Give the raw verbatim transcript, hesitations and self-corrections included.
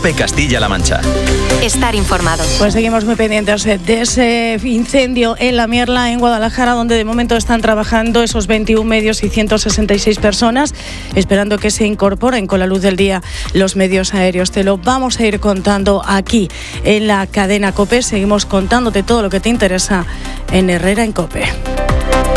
COPE Castilla-La Mancha. Estar informado. Pues seguimos muy pendientes de ese incendio en La Mierla, en Guadalajara, donde de momento están trabajando esos veintiún medios y ciento sesenta y seis personas, esperando que se incorporen con la luz del día los medios aéreos. Te lo vamos a ir contando aquí en la cadena COPE. Seguimos contándote todo lo que te interesa en Herrera en COPE.